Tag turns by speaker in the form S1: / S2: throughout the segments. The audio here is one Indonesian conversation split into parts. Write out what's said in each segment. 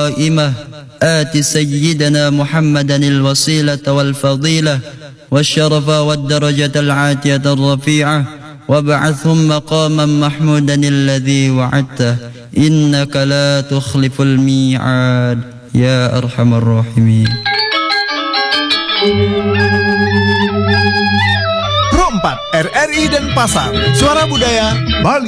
S1: قائمة آت سيدنا محمدا الوسيلة والفضيلة والشرف والدرجة العاتية الرفيعة وابعثهم مقاما محمودا الذي وعدته إنك لا تخلف الميعاد يا أرحم الراحمين.
S2: Pro 4 RRI Denpasar, Suara Budaya Bali.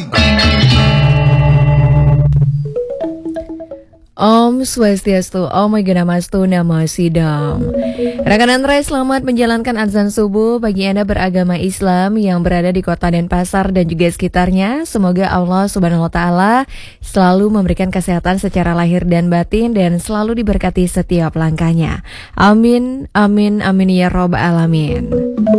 S3: Om Swastiastu, Om Namastu, Namo Sidam. Rekan Andrea, selamat menjalankan azan subuh bagi Anda beragama Islam yang berada di kota Denpasar dan juga sekitarnya. Semoga Allah Subhanahu wa Ta'ala selalu memberikan kesehatan secara lahir dan batin dan selalu diberkati setiap langkahnya. Amin, amin, amin ya Rabbal Alamin.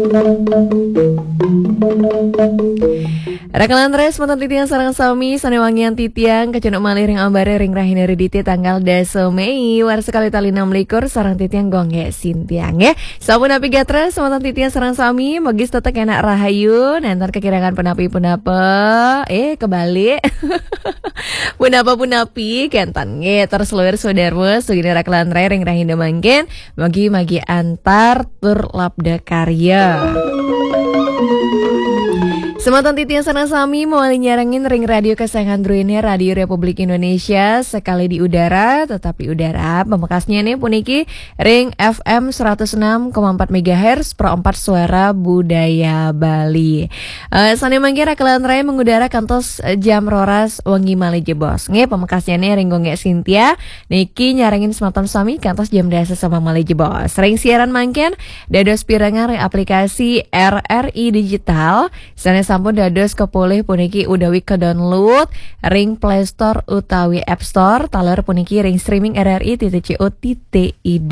S3: Rekan Andrea, semantan titiang sarang sami, sanewangian titiang, kecenok malih ring ambare ring rahineri diti tanggal 10 Mei, war sekali tali 6 likur, sarang titiang gongge sintiang ya. Sampun api gatra, semantan titiang sarang sami, magis tetek enak rahayu, nantar kekirangan penapi-penapa, kebalik. Punapa-punapi, kentan nge, terseluir saudarwa, sugini Rekan Andrea ring rahinda mangken, magi antar tur labda karya. Semantan titian sana sami mewali nyarangin ring radio kesayangan Druinnya Radio Republik Indonesia sekali di udara, tetapi udara pemekasnya nih puniki ring FM 106,4 MHz Pro 4 Suara Budaya Bali. Sane mangkira kelan raya mengudara kantos jam roras wangi mali jebos. Nge pemekasnya nih ring gonge Cynthia niki nyarangin semantan sami kantos jam dasa sama mali jebos. Ring siaran mangken dados pirangan ring aplikasi RRI Digital. Sana sampun dados kepoleh puniki udawi ke download ring Play Store utawi App Store taler puniki ring streaming RRI.co.id.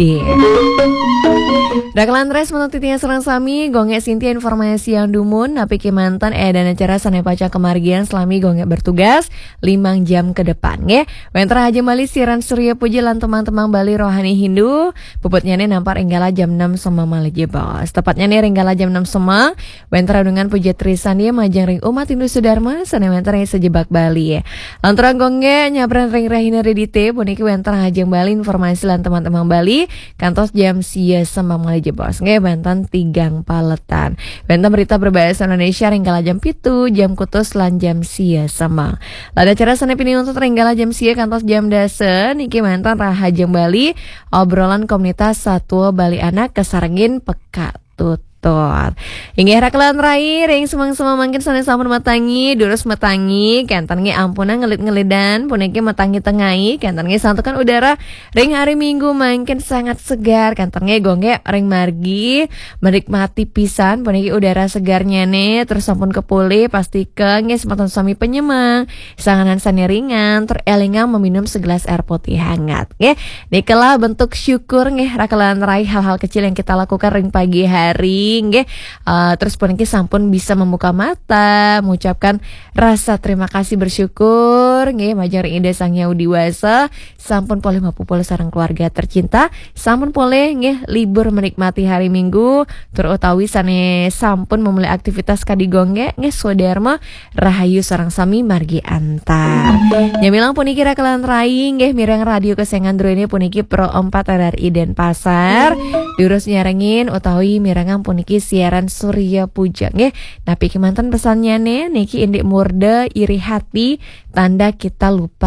S3: Daklan res menurut titinya serang sami gonge Cynthia informasi yang dumun napi kemantan dan acara sanai paca kemargian selami gonge bertugas 5 jam ke depan nge. Wentra aja Bali siaran Surya Puji lan teman-teman Bali rohani Hindu puputnya nih nampar enggala jam 6 sama mali jebos. Tepatnya nih enggala jam 6 sama wentra dengan puji trisan dia majang ring umat Hindu Sudarma sanai wentra sejebak Bali. Lantaran gonge nyabran ring rahina redite puniki wentra ajeng Bali informasi lan teman-teman Bali kantos jam sia sama mali jebos nge Banten tigang paletan. Banten berita berbahasa Indonesia ringgala jam pitu jam kutus lan jam sia sama. Lada cara sana pini untuk ringgala jam sia kantos jam dasa niki Banten rahajeng Bali obrolan komunitas Satwa Bali Anak kesarengin peka tutur. Hingga harakelan rai ring semang-semang mangkin sana sampun matangi durus matangi kentan nge ampuna ngelit-ngelidan puniki matangi tengai kentan nge santukan udara ring hari Minggu mangkin sangat segar kentan nge gongge ring margi menikmati pisan puniki udara segarnya nih terus sampun kepulih pasti ke nge sematan sami penyemang sanganan sani ringan terelingan meminum segelas air putih hangat nge nikelah bentuk syukur nge harakelan rai hal-hal kecil yang kita lakukan ring pagi hari nggih. Terus puniki sampun bisa membuka mata, mengucapkan rasa terima kasih bersyukur nggih majang ing Ida Sang Hyang Diwasa sampun poleh mapupul sareng keluarga tercinta, sampun poleh nggih libur menikmati hari Minggu tur utawi sane sampun memulai aktivitas kadigongge nggih saudara rahayu sareng sami margi antar. Nyamilang puniki rakelan rai nggih mireng radio kesayangan Druine puniki Pro 4 RRI Denpasar diurus nyarengin utawi mirangan puniki siaran Surya Puja nggih. Tapi kemanten pesannya nih niki indik murde iri hati tanda kita lupa